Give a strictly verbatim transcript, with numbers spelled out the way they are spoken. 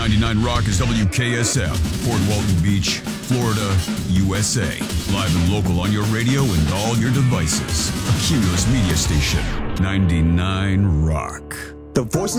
ninety-nine Rock is W K S F, Port Walton Beach, Florida, U S A. Live and local on your radio and all your devices. A Cumulus Media Station, ninety-nine Rock. The voices